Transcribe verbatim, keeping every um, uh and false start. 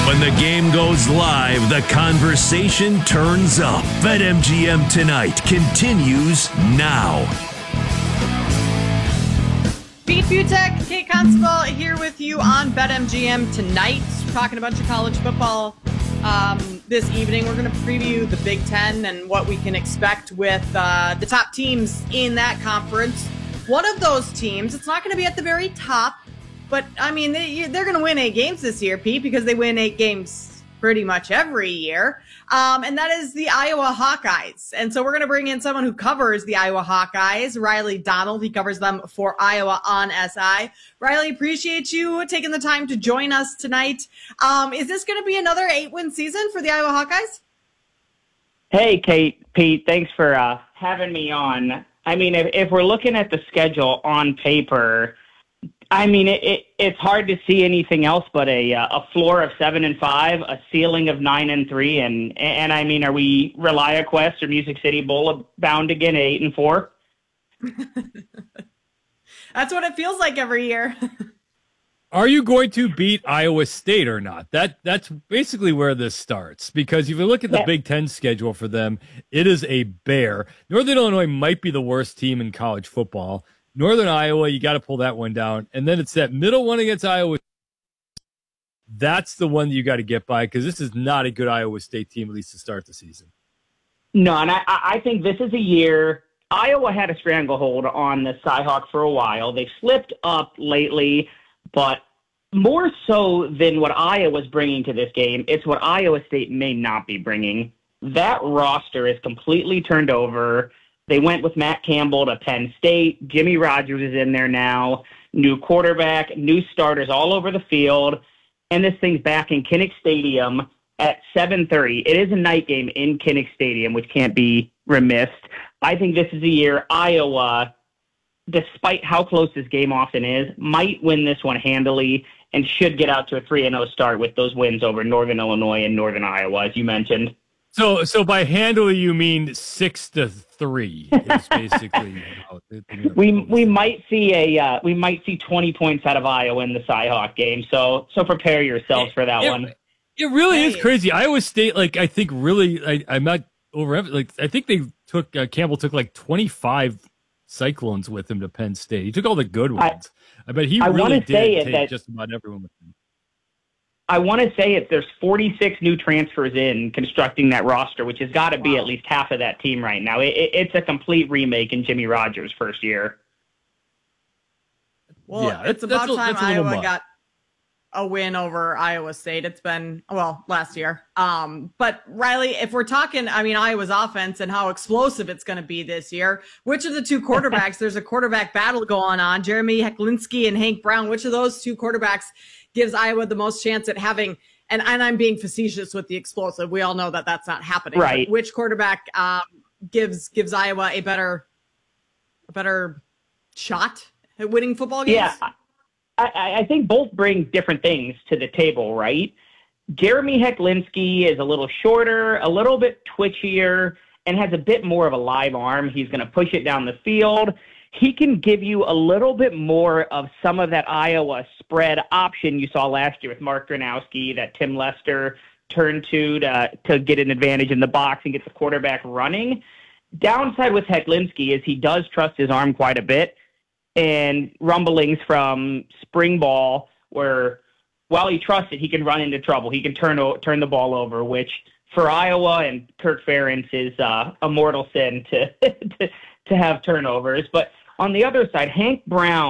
When the game goes live, the conversation turns up. BetMGM Tonight continues now. Pete Butek, Kate Constable here with you on BetMGM Tonight. Talking a bunch of college football um, this evening. We're going to preview the Big Ten and what we can expect with uh, the top teams in that conference. One of those teams, it's not going to be at the very top, but, I mean, they, they're going to win eight games this year, Pete, because they win eight games pretty much every year. Um, and that is the Iowa Hawkeyes. And so we're going to bring in someone who covers the Iowa Hawkeyes, Riley Donald. He covers them for Iowa on S I. Riley, appreciate you taking the time to join us tonight. Um, is this going to be another eight-win season for the Iowa Hawkeyes? Hey, Kate, Pete, thanks for uh, having me on. I mean, if, if we're looking at the schedule on paper, I mean, it, it, it's hard to see anything else but a a floor of seven and five, a ceiling of nine and three, and and I mean, are we ReliaQuest or Music City Bowl bound again at eight and four? That's what it feels like every year. Are you going to beat Iowa State or not? That that's basically where this starts, because if you look at the Yeah. Big Ten schedule for them, it is a bear. Northern Illinois might be the worst team in college football. Northern Iowa, you got to pull that one down. And then it's that middle one against Iowa. That's the one that you got to get by, because this is not a good Iowa State team, at least to start the season. No, and I, I think this is a year. Iowa had a stranglehold on the Cyhawks for a while. They slipped up lately, but more so than what Iowa's bringing to this game, it's what Iowa State may not be bringing. That roster is completely turned over. They went with Matt Campbell to Penn State. Jimmy Rogers is in there now. New quarterback, new starters all over the field. And this thing's back in Kinnick Stadium at seven thirty. It is a night game in Kinnick Stadium, which can't be remissed. I think this is a year Iowa, despite how close this game often is, might win this one handily and should get out to a three and oh start with those wins over Northern Illinois and Northern Iowa, as you mentioned. So, so by handily, you mean six to three? Is basically how the, the, we we might see a uh, we might see twenty points out of Iowa in the Cyhawk game. So so prepare yourselves for that it, one. It really Hey. is crazy. Iowa State, like I think, really, I, I'm not over. Like I think they took uh, Campbell took like twenty-five Cyclones with him to Penn State. He took all the good ones. I, I bet he I really wanna did say it take that- just about everyone with him. I want to say it. There's forty-six new transfers in constructing that roster, which has got to be Wow. at least half of that team right now. It, it, it's a complete remake in Jimmy Rogers' first year. Well, Yeah, it's that's- about that's a- time that's a little Iowa much. got a win over Iowa State. It's been, well, last year. Um, but Riley, if we're talking, I mean, Iowa's offense and how explosive it's going to be this year, which of the two quarterbacks, there's a quarterback battle going on, Jeremy Hecklinski and Hank Brown, which of those two quarterbacks gives Iowa the most chance at having, and, and I'm being facetious with the explosive. We all know that that's not happening. Right. But which quarterback um, gives gives Iowa a better a better shot at winning football games? Yeah, I, I think both bring different things to the table, right? Jeremy Hecklinski is a little shorter, a little bit twitchier, and has a bit more of a live arm. He's going to push it down the field. He can give you a little bit more of some of that Iowa spread option you saw last year with Mark Gronowski, that Tim Lester turned to, to to get an advantage in the box and get the quarterback running. Downside with Hecklinski is he does trust his arm quite a bit, and rumblings from spring ball where while he trusts it, he can run into trouble. He can turn o- turn the ball over, which for Iowa and Kirk Ferentz is uh, a mortal sin to, to to have turnovers. But on the other side, Hank Brown